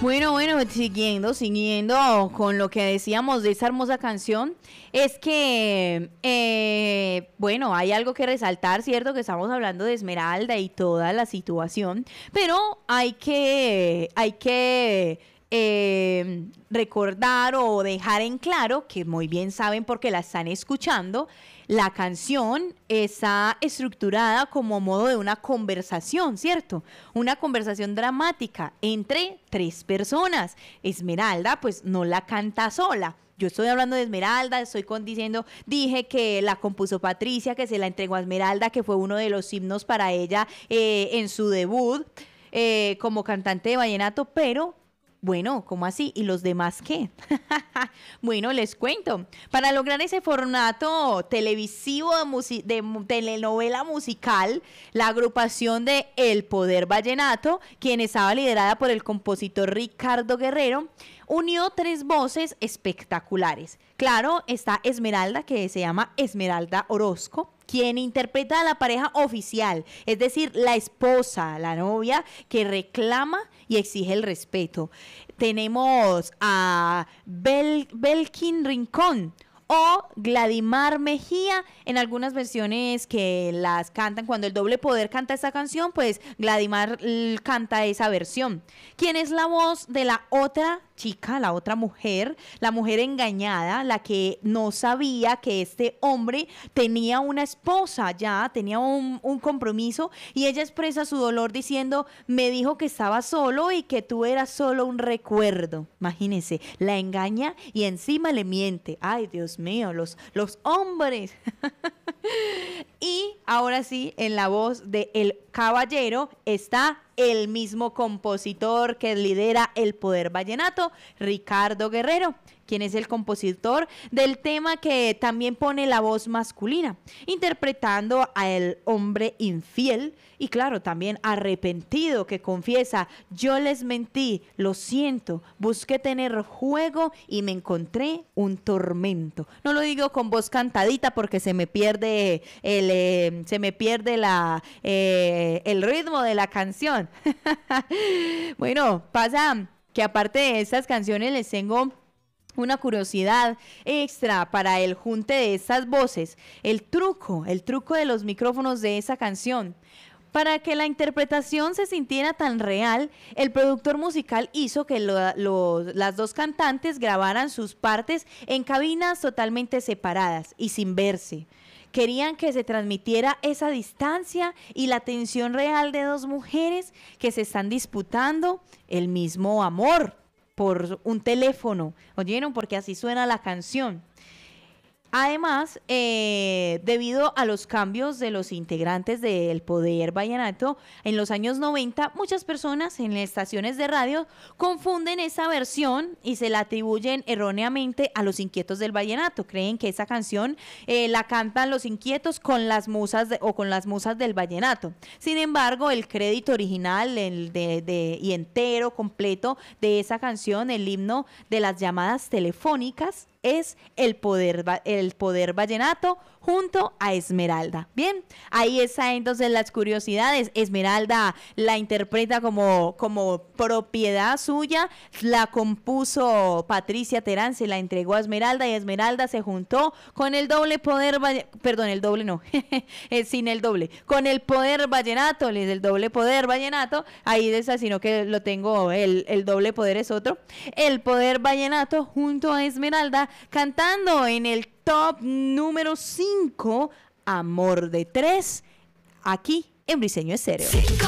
Bueno, siguiendo con lo que decíamos de esa hermosa canción, es que, bueno, hay algo que resaltar, ¿cierto? Que estamos hablando de Esmeralda y toda la situación, pero hay que recordar o dejar en claro, que muy bien saben porque la están escuchando, la canción está estructurada como modo de una conversación, ¿cierto? Una conversación dramática entre tres personas. Esmeralda, pues, no la canta sola. Yo estoy hablando de Esmeralda, dije que la compuso Patricia, que se la entregó a Esmeralda, que fue uno de los himnos para ella en su debut como cantante de vallenato, pero... Bueno, ¿cómo así? ¿Y los demás qué? Bueno, les cuento. Para lograr ese formato televisivo de telenovela musical, la agrupación de El Poder Vallenato, quien estaba liderada por el compositor Ricardo Guerrero, unió tres voces espectaculares. Claro, está Esmeralda, que se llama Esmeralda Orozco, quien interpreta a la pareja oficial, es decir, la esposa, la novia, que reclama y exige el respeto. Tenemos a Belkin Rincón o Gladimar Mejía, en algunas versiones que las cantan, cuando el Doble Poder canta esta canción, pues Gladimar canta esa versión. ¿Quién es la voz de la otra chica, la otra mujer, la mujer engañada, la que no sabía que este hombre tenía una esposa, ya tenía un compromiso, y ella expresa su dolor diciendo: me dijo que estaba solo y que tú eras solo un recuerdo? Imagínense, la engaña y encima le miente. Ay, Dios mío, los hombres. Y ahora sí, en la voz de El Caballero está el mismo compositor que lidera El Poder Vallenato, Ricardo Guerrero, quien es el compositor del tema que también pone la voz masculina, interpretando al hombre infiel y, claro, también arrepentido, que confiesa: yo les mentí, lo siento, busqué tener juego y me encontré un tormento. No lo digo con voz cantadita porque se me pierde el ritmo de la canción. Bueno, pasa que aparte de estas canciones les tengo una curiosidad extra para el junte de estas voces, el truco de los micrófonos de esa canción. Para que la interpretación se sintiera tan real, el productor musical hizo que las dos cantantes grabaran sus partes en cabinas totalmente separadas y sin verse. Querían que se transmitiera esa distancia y la tensión real de dos mujeres que se están disputando el mismo amor por un teléfono. ¿Oyeron? Porque así suena la canción. Además, debido a los cambios de los integrantes del Poder Vallenato, en los años 90, muchas personas en estaciones de radio confunden esa versión y se la atribuyen erróneamente a Los Inquietos del Vallenato. Creen que esa canción la cantan Los Inquietos con las musas con las musas del vallenato. Sin embargo, el crédito original y entero, completo de esa canción, el himno de las llamadas telefónicas, es el poder vallenato junto a Esmeralda. Bien, ahí está entonces las curiosidades. Esmeralda la interpreta como propiedad suya, la compuso Patricia Terán, se la entregó a Esmeralda y Esmeralda se juntó con el doble poder, perdón, el doble no, sin el doble, con el Poder Vallenato, el doble Poder Vallenato, ahí de esa, sino que lo tengo, el doble poder es otro, el Poder Vallenato junto a Esmeralda, cantando en el top número 5, Amor de Tres, aquí en Briseño Estéreo.